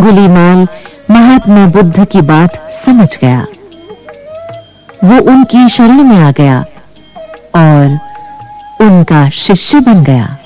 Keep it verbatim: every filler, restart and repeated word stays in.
अंगुलीमाल महात्मा बुद्ध की बात समझ गया। वो उनकी शरण में आ गया और उनका शिष्य बन गया।